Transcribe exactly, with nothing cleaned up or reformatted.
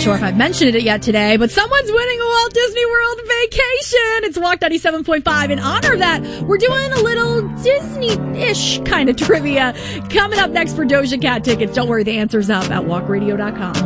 sure if I've mentioned it yet today, but someone's winning a Walt Disney World vacation. It's Walk ninety-seven point five. In honor of that, we're doing a little Disney-ish kind of trivia. Coming up next for Doja Cat tickets. Don't worry, the answer's up at walk radio dot com.